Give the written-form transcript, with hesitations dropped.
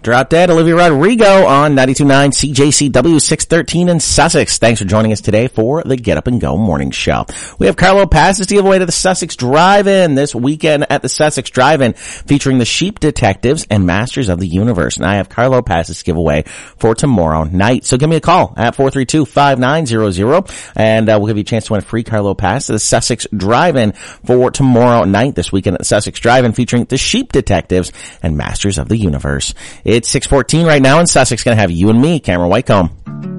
Drop Dead, Olivia Rodrigo on 92.9 CJCW 613 in Sussex. Thanks for joining us today for the Get Up and Go Morning Show. We have Carlo passes to give away to the Sussex Drive-In this weekend at the Sussex Drive-In, featuring the Sheep Detectives and Masters of the Universe. And I have Carlo passes to give away for tomorrow night. So give me a call at 432-5900, and we'll give you a chance to win a free Carlo pass to the Sussex Drive-In for tomorrow night this weekend at the Sussex Drive-In, featuring the Sheep Detectives and Masters of the Universe. It's 6:14 right now in Sussex. Going to have you and me, Cameron Whitecomb.